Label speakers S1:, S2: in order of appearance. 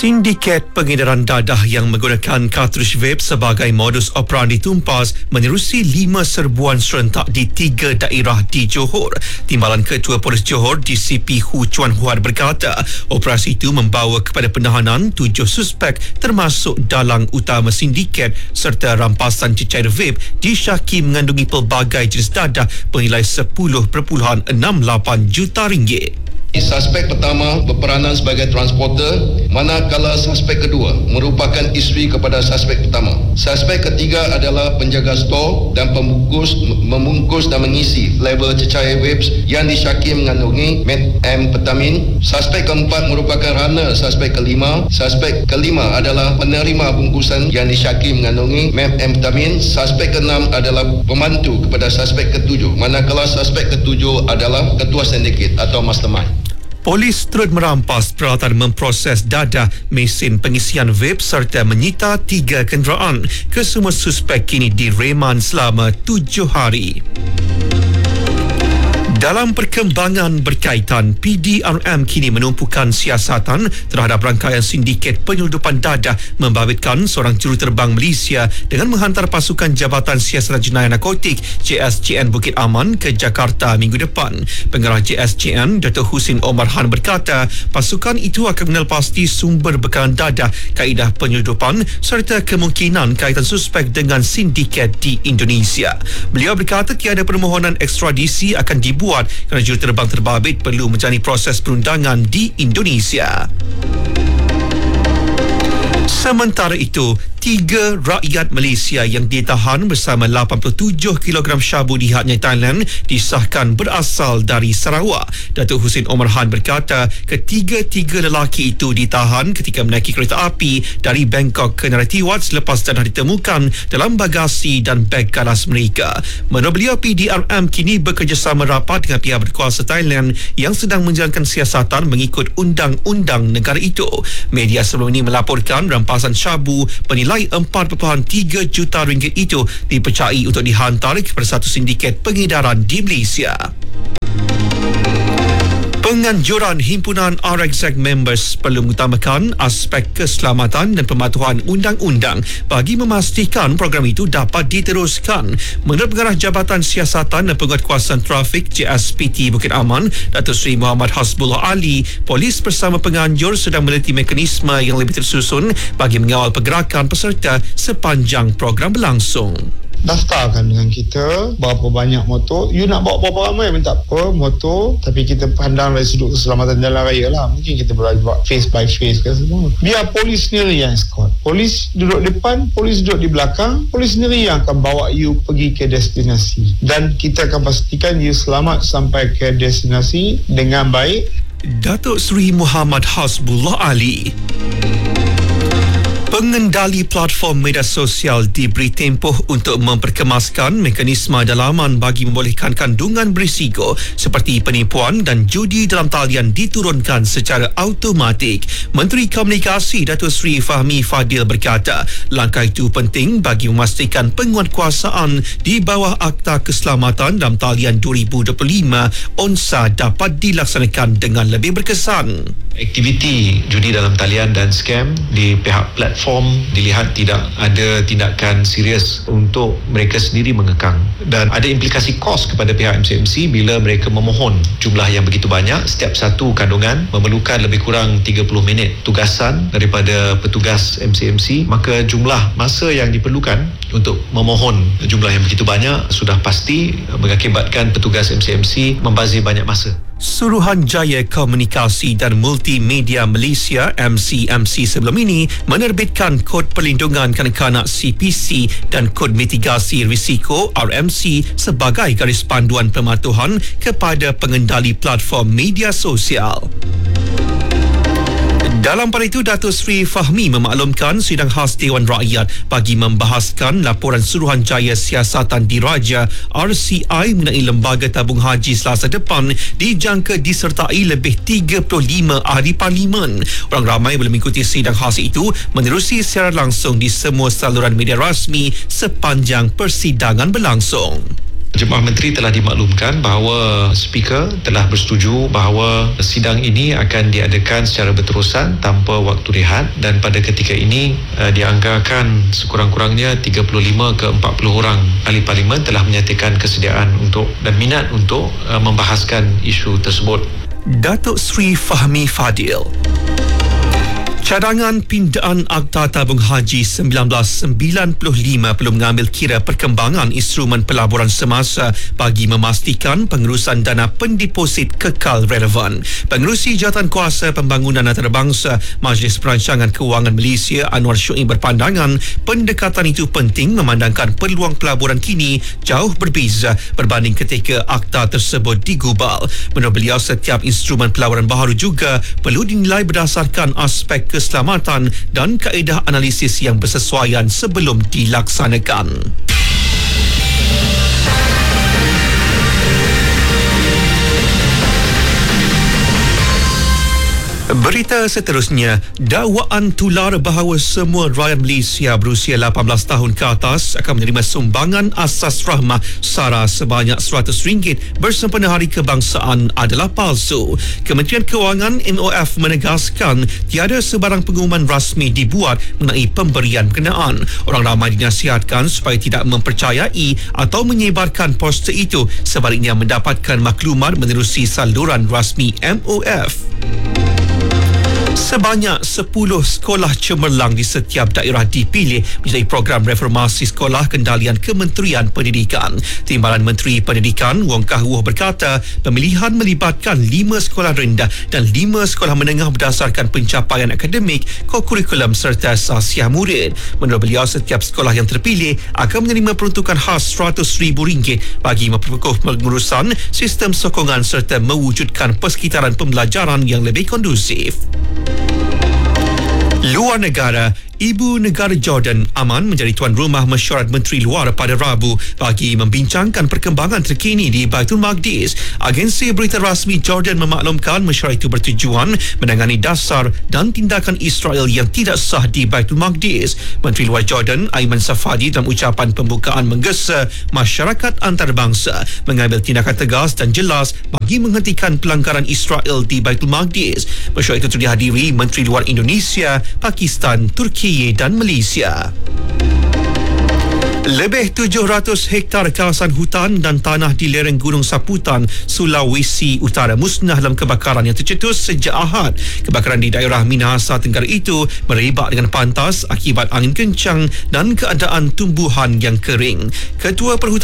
S1: Sindiket pengedaran dadah yang menggunakan kartridge vape sebagai modus operandi tumpas menerusi 5 serbuan serentak di 3 daerah di Johor. Timbalan Ketua Polis Johor DCP Hu Chuan Huat berkata, operasi itu membawa kepada penahanan 7 suspek termasuk dalang utama sindiket serta rampasan cecair vape disyaki mengandungi pelbagai jenis dadah bernilai 10.68 juta ringgit.
S2: Suspek pertama berperanan sebagai transporter, manakala suspek kedua merupakan isteri kepada suspek pertama. Suspek ketiga adalah penjaga stor dan membungkus dan mengisi label cecair vapes yang disyaki mengandungi methamphetamine. Suspek keempat merupakan runner suspek kelima. Suspek kelima adalah penerima bungkusan yang disyaki mengandungi methamphetamine. Suspek keenam adalah pembantu kepada suspek ketujuh, manakala suspek ketujuh adalah ketua sindiket atau mastermind.
S1: Polis turut merampas peralatan memproses dadah, mesin pengisian vape serta menyita 3 kenderaan. Kesemua suspek kini direman selama 7 hari. Dalam perkembangan berkaitan, PDRM kini menumpukan siasatan terhadap rangkaian sindiket penyelundupan dadah membabitkan seorang juruterbang Malaysia dengan menghantar pasukan Jabatan Siasatan Jenayah Narkotik JSJN Bukit Aman ke Jakarta minggu depan. Pengarah JSJN, Dato' Husin Omar Han berkata, pasukan itu akan mengenal pasti sumber bekalan dadah, kaedah penyelundupan serta kemungkinan kaitan suspek dengan sindiket di Indonesia. Beliau berkata tiada permohonan ekstradisi akan dibuat kerana juruterbang terbabit perlu menjalani proses perundangan di Indonesia. Sementara itu, 3 rakyat Malaysia yang ditahan bersama 87 kg syabu di hadnya Thailand disahkan berasal dari Sarawak. Datuk Husin Omar Han berkata, ketiga-tiga lelaki itu ditahan ketika menaiki kereta api dari Bangkok ke Narathiwat selepas dadah ditemukan dalam bagasi dan beg galas mereka. Menurut beliau, PDRM kini bekerjasama rapat dengan pihak berkuasa Thailand yang sedang menjalankan siasatan mengikut undang-undang negara itu. Media sebelum ini melaporkan rampasan syabu bernilai 4.3 juta ringgit itu dipercayai untuk dihantar kepada satu sindiket pengedaran di Malaysia. Penganjuran Himpunan RXZ Members perlu mengutamakan aspek keselamatan dan pematuhan undang-undang bagi memastikan program itu dapat diteruskan. Menurut Pengarah Jabatan Siasatan dan Penguatkuasaan Trafik JSPT Bukit Aman, Datuk Seri Muhammad Hasbullah Ali, polis bersama penganjur sedang meneliti mekanisme yang lebih tersusun bagi mengawal pergerakan peserta sepanjang program berlangsung.
S3: Daftarkan dengan kita berapa banyak motor. You nak bawa berapa ramai pun tak apa motor, tapi kita pandang dari sudut keselamatan jalan raya lah. Mungkin kita boleh buat face by face ke semua. Biar polis sendiri yang escort. Polis duduk depan, polis duduk di belakang. Polis sendiri yang akan bawa you pergi ke destinasi. Dan kita akan pastikan you selamat sampai ke destinasi dengan baik.
S1: Datuk Seri Muhammad Hasbullah Ali. Pengendali platform media sosial diberi tempoh untuk memperkemaskan mekanisme dalaman bagi membolehkan kandungan berisiko seperti penipuan dan judi dalam talian diturunkan secara automatik. Menteri Komunikasi Datuk Seri Fahmi Fadil berkata, langkah itu penting bagi memastikan penguatkuasaan di bawah Akta Keselamatan dalam Talian 2025 ONSA dapat dilaksanakan dengan lebih berkesan.
S4: Aktiviti judi dalam talian dan skam di pihak platform dilihat tidak ada tindakan serius untuk mereka sendiri mengekang, dan ada implikasi kos kepada pihak MCMC bila mereka memohon jumlah yang begitu banyak. Setiap satu kandungan memerlukan lebih kurang 30 minit tugasan daripada petugas MCMC, maka jumlah masa yang diperlukan untuk memohon jumlah yang begitu banyak sudah pasti mengakibatkan petugas MCMC membazir banyak masa.
S1: Suruhanjaya Komunikasi dan Multimedia Malaysia MCMC sebelum ini menerbitkan Kod Perlindungan Kanak-kanak CPC dan Kod Mitigasi Risiko RMC sebagai garis panduan pematuhan kepada pengendali platform media sosial. Dalam pada itu, Datuk Seri Fahmi memaklumkan sidang khas Dewan Rakyat bagi membahaskan laporan Suruhanjaya Siasatan Diraja RCI mengenai Lembaga Tabung Haji Selasa depan dijangka disertai lebih 35 ahli parlimen. Orang ramai boleh mengikuti sidang khas itu menerusi siaran langsung di semua saluran media rasmi sepanjang persidangan berlangsung.
S4: Jemaah Menteri telah dimaklumkan bahawa Speaker telah bersetuju bahawa sidang ini akan diadakan secara berterusan tanpa waktu rehat, dan pada ketika ini dianggarkan sekurang-kurangnya 35 ke 40 orang ahli parlimen telah menyatakan kesediaan untuk dan minat untuk membahaskan isu tersebut.
S1: Datuk Seri Fahmi Fadil. Cadangan pindaan Akta Tabung Haji 1995 perlu mengambil kira perkembangan instrumen pelaburan semasa bagi memastikan pengurusan dana pendeposit kekal relevan. Pengerusi Jawatankuasa Pembangunan Antarabangsa Majlis Perancangan Kewangan Malaysia Anwar Syuib berpandangan pendekatan itu penting memandangkan peluang pelaburan kini jauh berbeza berbanding ketika akta tersebut digubal. Menurut beliau, setiap instrumen pelaburan baharu juga perlu dinilai berdasarkan aspek keselamatan dan kaedah analisis yang bersesuaian sebelum dilaksanakan. Berita seterusnya, dakwaan tular bahawa semua rakyat Malaysia berusia 18 tahun ke atas akan menerima sumbangan asas rahmah SARA sebanyak RM100 bersempena Hari Kebangsaan adalah palsu. Kementerian Kewangan MOF menegaskan tiada sebarang pengumuman rasmi dibuat mengenai pemberian berkenaan. Orang ramai dinasihatkan supaya tidak mempercayai atau menyebarkan poster itu, sebaliknya mendapatkan maklumat menerusi saluran rasmi MOF. Sebanyak 10 sekolah cemerlang di setiap daerah dipilih menjadi program reformasi sekolah kendalian Kementerian Pendidikan. Timbalan Menteri Pendidikan Wong Kah Woh berkata pemilihan melibatkan 5 sekolah rendah dan 5 sekolah menengah berdasarkan pencapaian akademik, kurikulum serta sasiah murid. Menurut beliau, setiap sekolah yang terpilih akan menerima peruntukan khas RM100,000 bagi memperkukuh pengurusan sistem sokongan serta mewujudkan persekitaran pembelajaran yang lebih kondusif. Luar negara, Ibu Negara Jordan Aman menjadi tuan rumah mesyuarat Menteri Luar pada Rabu bagi membincangkan perkembangan terkini di Baitul Maqdis. Agensi berita rasmi Jordan memaklumkan mesyuarat itu bertujuan menangani dasar dan tindakan Israel yang tidak sah di Baitul Maqdis. Menteri Luar Jordan Aiman Safadi dalam ucapan pembukaan menggesa masyarakat antarabangsa mengambil tindakan tegas dan jelas bagi menghentikan pelanggaran Israel di Baitul Maqdis. Mesyuarat itu dihadiri Menteri Luar Indonesia, Pakistan, Turki dan Malaysia. Lebih 700 hektar kawasan hutan dan tanah di lereng Gunung Saputan, Sulawesi Utara musnah dalam kebakaran yang tercetus sejak Ahad. Kebakaran di daerah Minahasa Tenggara itu merebak dengan pantas akibat angin kencang dan keadaan tumbuhan yang kering. Ketua Perhutanan